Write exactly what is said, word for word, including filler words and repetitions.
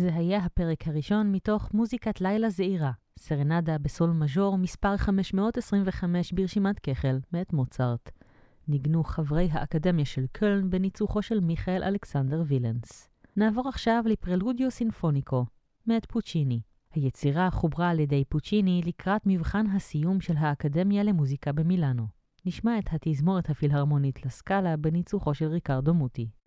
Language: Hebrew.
זה היה הפרק הראשון מתוך מוזיקת לילה זעירה, סרנדה בסול מז'ור מספר חמש מאות עשרים וחמש ברשימת כחל, מאת מוצרט. ניגנו חברי האקדמיה של קולן בניצוחו של מיכאל אלכסנדר וילנס. נעבור עכשיו לפרלודיו סינפוניקו, מאת פוצ'יני. היצירה חוברה על ידי פוצ'יני לקראת מבחן הסיום של האקדמיה למוזיקה במילאנו. נשמע את התזמורת הפילהרמונית לסקאלה בניצוחו של ריקרדו מוטי.